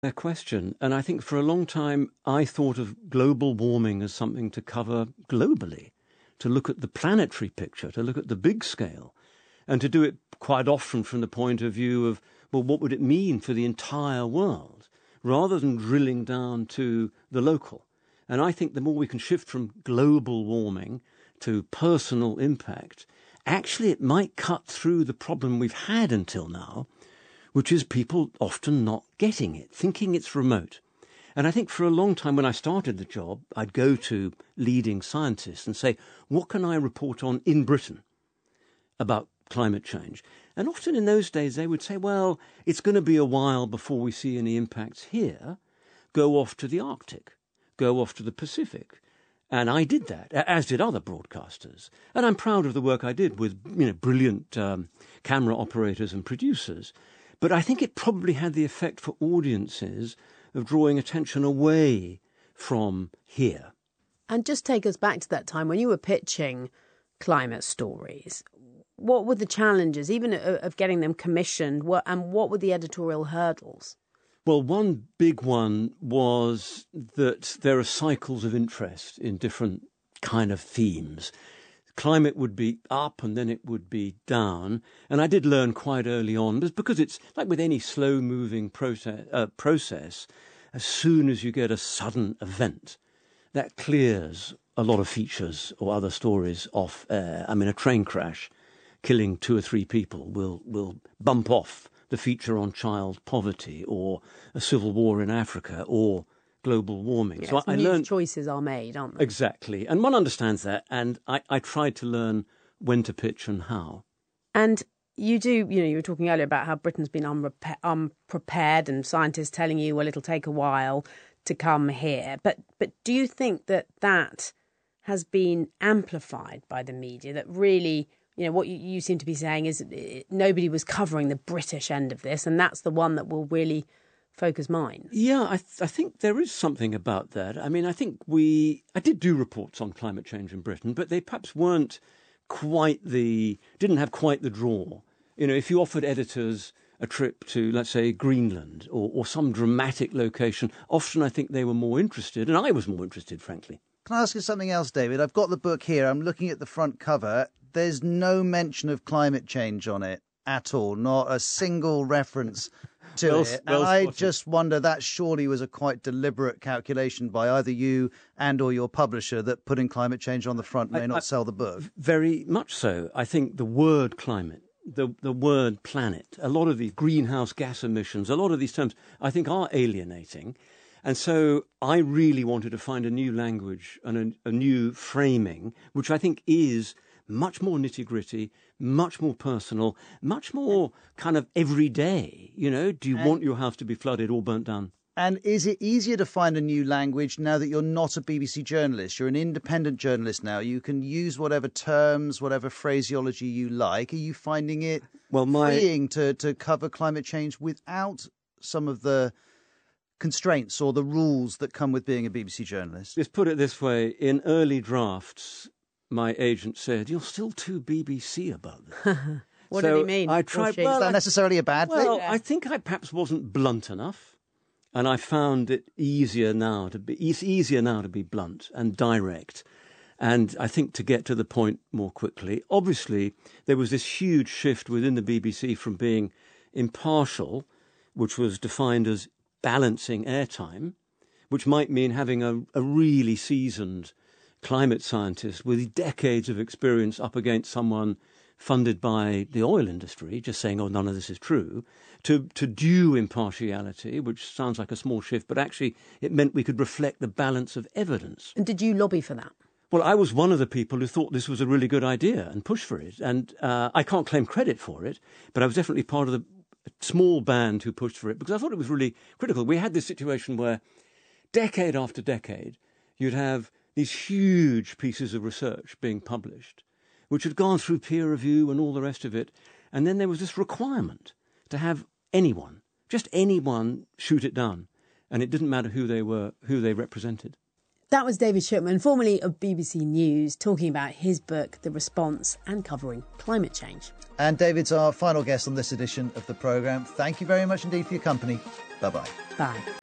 Fair question. And I think for a long time, I thought of global warming as something to cover globally, to look at the planetary picture, to look at the big scale, and to do it quite often from the point of view of, well, what would it mean for the entire world, rather than drilling down to the local. And I think the more we can shift from global warming to personal impact, actually it might cut through the problem we've had until now, which is people often not getting it, thinking it's remote. And I think for a long time when I started the job, I'd go to leading scientists and say, what can I report on in Britain about climate change? And often in those days they would say, well, it's going to be a while before we see any impacts here. Go off to the Arctic, go off to the Pacific. And I did that, as did other broadcasters. And I'm proud of the work I did with brilliant camera operators and producers. But I think it probably had the effect for audiences of drawing attention away from here. And just take us back to that time when you were pitching climate stories. What were the challenges, even of getting them commissioned, and what were the editorial hurdles? Well, one big one was that there are cycles of interest in different kind of themes. Climate would be up and then it would be down. And I did learn quite early on, because it's like with any slow-moving process, as soon as you get a sudden event, that clears a lot of features or other stories off air. I mean, a train crash killing 2 or 3 people will bump off the feature on child poverty or a civil war in Africa or global warming. Yes, so I learned choices are made, aren't they? Exactly. And one understands that. And I tried to learn when to pitch and how. And you do, you were talking earlier about how Britain's been unprepared and scientists telling you, well, it'll take a while to come here. But do you think that has been amplified by the media, that really, what you seem to be saying is nobody was covering the British end of this, and that's the one that will really focus minds? Yeah, I think there is something about that. I mean, I think I did do reports on climate change in Britain, but they perhaps didn't have quite the draw. If you offered editors a trip to, let's say, Greenland or some dramatic location, often I think they were more interested, and I was more interested, frankly. Can I ask you something else, David? I've got the book here. I'm looking at the front cover. There's no mention of climate change on it at all, not a single reference to it. And I just wonder, that surely was a quite deliberate calculation by either you and or your publisher, that putting climate change on the front may not sell the book. Very much so. I think the word climate, the word planet, a lot of these greenhouse gas emissions, a lot of these terms, I think are alienating. And so I really wanted to find a new language and a new framing, which I think is much more nitty-gritty, much more personal, much more kind of everyday. Do you want your house to be flooded or burnt down? And is it easier to find a new language now that you're not a BBC journalist? You're an independent journalist now. You can use whatever terms, whatever phraseology you like. Are you finding it freeing to cover climate change without some of the constraints or the rules that come with being a BBC journalist? Let's put it this way. In early drafts, my agent said, "You're still too BBC about this." What did he mean? I tried. Is that necessarily a bad thing? Well, I think I perhaps wasn't blunt enough, and I found it easier now to be blunt and direct, and I think to get to the point more quickly. Obviously, there was this huge shift within the BBC from being impartial, which was defined as balancing airtime, which might mean having a really seasoned climate scientist with decades of experience up against someone funded by the oil industry, just saying, oh, none of this is true, to due impartiality, which sounds like a small shift, but actually it meant we could reflect the balance of evidence. And did you lobby for that? Well, I was one of the people who thought this was a really good idea and pushed for it. And I can't claim credit for it, but I was definitely part of the small band who pushed for it because I thought it was really critical. We had this situation where decade after decade, you'd have these huge pieces of research being published, which had gone through peer review and all the rest of it. And then there was this requirement to have anyone, just anyone, shoot it down. And it didn't matter who they were, who they represented. That was David Shukman, formerly of BBC News, talking about his book, The Response, and covering climate change. And David's our final guest on this edition of the programme. Thank you very much indeed for your company. Bye-bye. Bye.